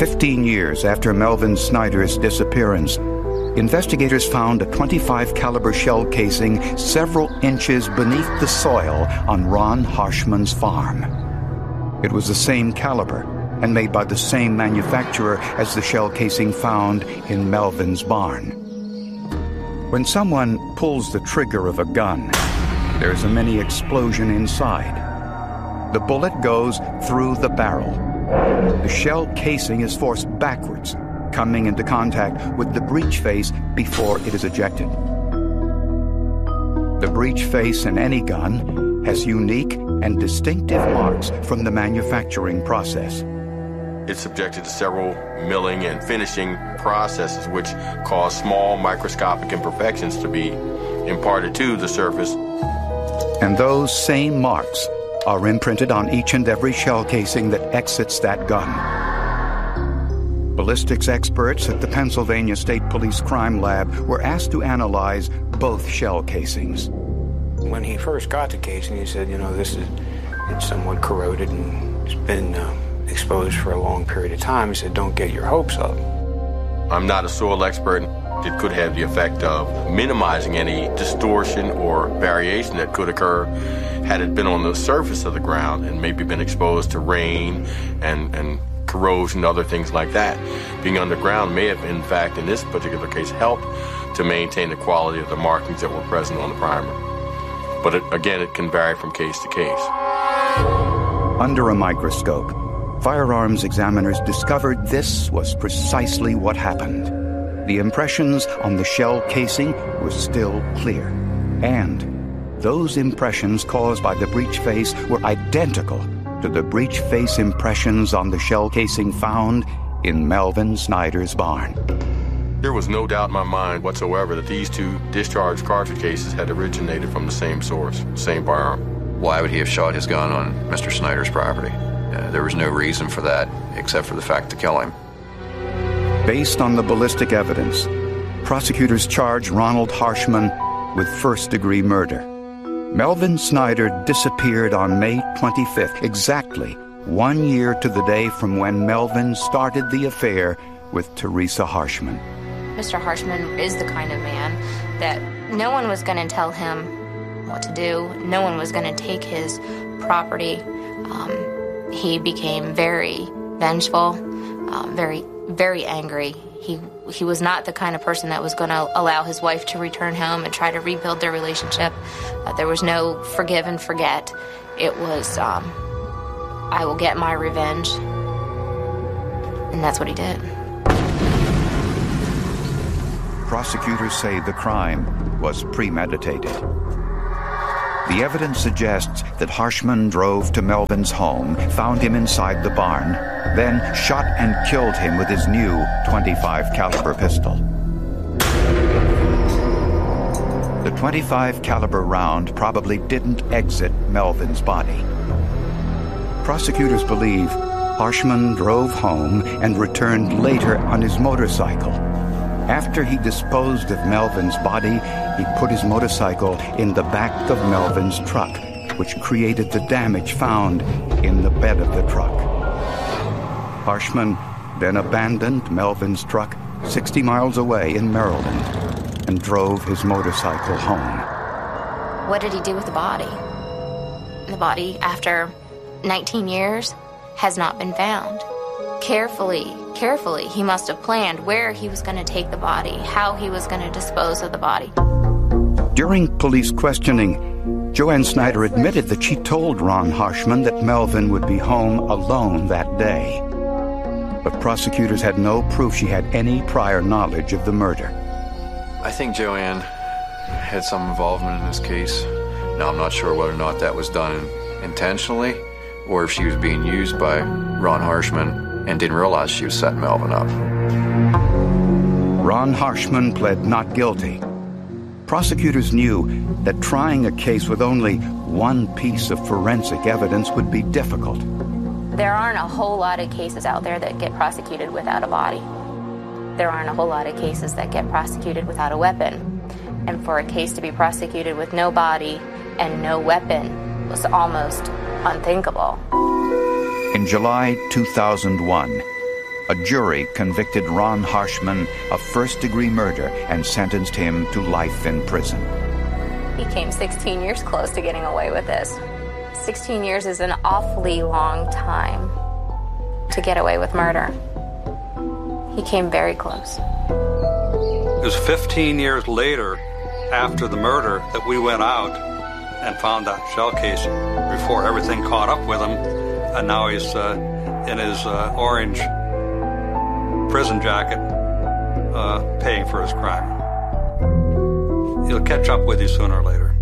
15 years after Melvin Snyder's disappearance, investigators found a .25 caliber shell casing several inches beneath the soil on Ron Harshman's farm. It was the same caliber and made by the same manufacturer as the shell casing found in Melvin's barn. When someone pulls the trigger of a gun, there's a mini explosion inside. The bullet goes through the barrel. The shell casing is forced backwards, coming into contact with the breech face before it is ejected. The breech face in any gun has unique and distinctive marks from the manufacturing process. It's subjected to several milling and finishing processes which cause small microscopic imperfections to be imparted to the surface. And those same marks are imprinted on each and every shell casing that exits that gun. Ballistics experts at the Pennsylvania State Police Crime Lab were asked to analyze both shell casings. When he first got the casing, he said, it's somewhat corroded and it's been exposed for a long period of time. He said, don't get your hopes up. I'm not a soil expert. It could have the effect of minimizing any distortion or variation that could occur had it been on the surface of the ground and maybe been exposed to rain and corrosion and other things like that. Being underground may have, in fact, in this particular case, helped to maintain the quality of the markings that were present on the primer. But again, it can vary from case to case. Under a microscope, firearms examiners discovered this was precisely what happened. The impressions on the shell casing were still clear, and those impressions caused by the breech face were identical to the breech face impressions on the shell casing found in Melvin Snyder's barn. There was no doubt in my mind whatsoever that these two discharged cartridge cases had originated from the same source, same firearm. Why would he have shot his gun on Mr. Snyder's property? There was no reason for that except for the fact to kill him. Based on the ballistic evidence, prosecutors charged Ronald Harshman with first-degree murder. Melvin Snyder disappeared on May 25th, exactly 1 year to the day from when Melvin started the affair with Teresa Harshman. Mr. Harshman is the kind of man that no one was going to tell him what to do. No one was going to take his property. He became very vengeful, very angry. He was not the kind of person that was going to allow his wife to return home and try to rebuild their relationship. There was no forgive and forget. It was, I will get my revenge. And that's what he did. Prosecutors say the crime was premeditated. The evidence suggests that Harshman drove to Melvin's home, found him inside the barn, then shot and killed him with his new .25 caliber pistol. The .25 caliber round probably didn't exit Melvin's body. Prosecutors believe Harshman drove home and returned later on his motorcycle. After he disposed of Melvin's body, he put his motorcycle in the back of Melvin's truck, which created the damage found in the bed of the truck. Harshman then abandoned Melvin's truck 60 miles away in Maryland and drove his motorcycle home. What did he do with the body? The body, after 19 years, has not been found. Carefully, he must have planned where he was going to take the body, how he was going to dispose of the body. During police questioning, Joanne Snyder admitted that she told Ron Harshman that Melvin would be home alone that day. But prosecutors had no proof she had any prior knowledge of the murder. I think Joanne had some involvement in this case. Now, I'm not sure whether or not that was done intentionally or if she was being used by Ron Harshman and didn't realize she was setting Melvin up. Ron Harshman pled not guilty. Prosecutors knew that trying a case with only one piece of forensic evidence would be difficult. There aren't a whole lot of cases out there that get prosecuted without a body. There aren't a whole lot of cases that get prosecuted without a weapon. And for a case to be prosecuted with no body and no weapon was almost unthinkable. In July 2001, a jury convicted Ron Harshman of first-degree murder and sentenced him to life in prison. He came 16 years close to getting away with this. 16 years is an awfully long time to get away with murder. He came very close. It was 15 years later, after the murder, that we went out and found that shell casing before everything caught up with him, and now he's in his orange prison jacket paying for his crime. He'll catch up with you sooner or later.